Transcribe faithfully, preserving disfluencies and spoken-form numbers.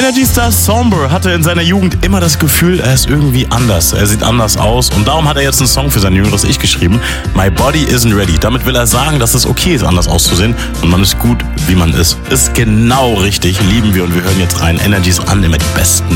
Energy Star Somber hatte in seiner Jugend immer das Gefühl, er ist irgendwie anders. Er sieht anders aus und darum hat er jetzt einen Song für sein jüngeres Ich geschrieben. My Body Isn't Ready. Damit will er sagen, dass es okay ist, anders auszusehen und man ist gut, wie man ist. Ist genau richtig, lieben wir und wir hören jetzt rein. Energy ist an, immer die besten